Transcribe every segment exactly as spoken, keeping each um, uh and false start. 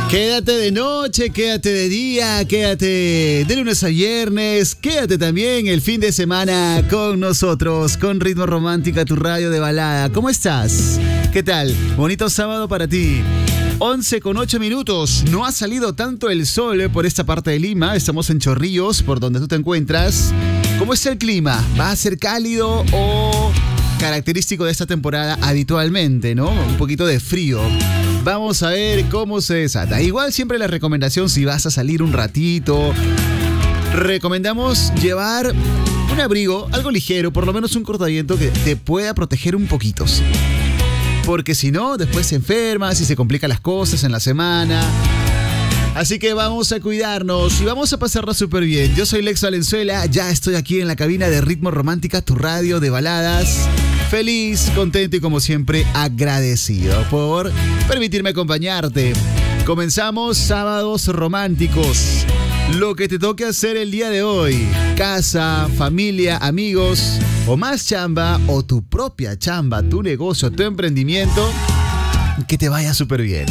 Quédate de noche, quédate de día, quédate de lunes a viernes, quédate también el fin de semana con nosotros, con Ritmo Romántica, tu radio de balada. ¿Cómo estás? ¿Qué tal? Bonito sábado para ti. once con ocho minutos. No ha salido tanto el sol por esta parte de Lima. Estamos en Chorrillos, por donde tú te encuentras. ¿Cómo está el clima? ¿Va a ser cálido o característico de esta temporada habitualmente, no? Un poquito de frío. Vamos a ver cómo se desata. Igual siempre la recomendación, si vas a salir un ratito, recomendamos llevar un abrigo, algo ligero, por lo menos un cortaviento que te pueda proteger un poquito, ¿sí? Porque si no, después se enfermas y se complican las cosas en la semana. Así que vamos a cuidarnos y vamos a pasarla súper bien. Yo soy Lex Valenzuela, ya estoy aquí en la cabina de Ritmo Romántica, tu radio de baladas. Feliz, contento y como siempre agradecido por permitirme acompañarte. Comenzamos Sábados Románticos. Lo que te toque hacer el día de hoy. Casa, familia, amigos o más chamba o tu propia chamba, tu negocio, tu emprendimiento. Que te vaya súper bien.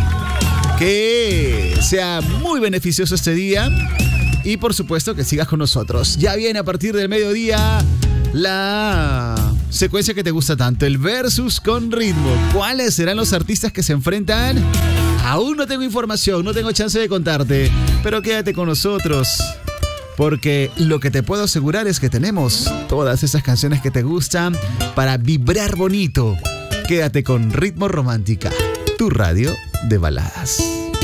Que sea muy beneficioso este día. Y por supuesto que sigas con nosotros. Ya viene a partir del mediodía la secuencia que te gusta tanto, el Versus con Ritmo. ¿Cuáles serán los artistas que se enfrentan? Aún no tengo información, no tengo chance de contarte, pero quédate con nosotros, porque lo que te puedo asegurar es que tenemos todas esas canciones que te gustan para vibrar bonito. Quédate con Ritmo Romántica, tu radio de baladas.